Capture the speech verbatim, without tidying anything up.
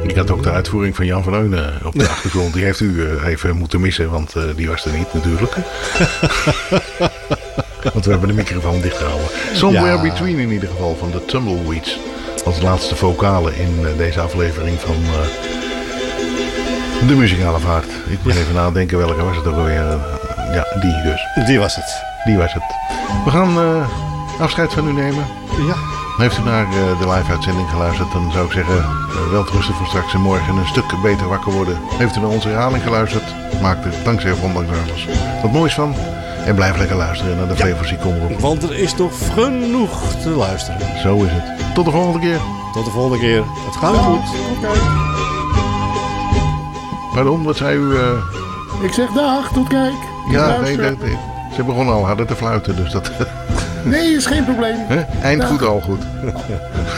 Ik had ook de uitvoering van Jan van Eunen op de achtergrond. Die heeft u uh, even moeten missen, want uh, die was er niet natuurlijk. Want we hebben de microfoon dichtgehouden. Somewhere ja. Between in ieder geval van de Tumbleweeds. Als laatste vocale in uh, deze aflevering van uh, de muzikale vaart. Ik moet ja. even nadenken welke was het ook alweer. Uh, ja, die dus. Die was het. Die was het. We gaan uh, afscheid van u nemen. Ja. Heeft u naar uh, de live-uitzending geluisterd, dan zou ik zeggen, uh, wel rusten voor straks en morgen een stuk beter wakker worden. Heeft u naar onze herhaling geluisterd, maak er dankzij of ondanks alles wat moois van. En blijf lekker luisteren naar de ja. Flevoziek omroep. Want er is nog genoeg te luisteren. Zo is het. Tot de volgende keer. Tot de volgende keer. Het gaat ja. goed. Okay. Pardon, wat zei u? Uh... Ik zeg dag, tot kijk. Ja, nee, nee, nee. Ze begonnen al harder te fluiten, dus dat... Nee, is geen probleem. Huh? Eind dag. Goed, al goed.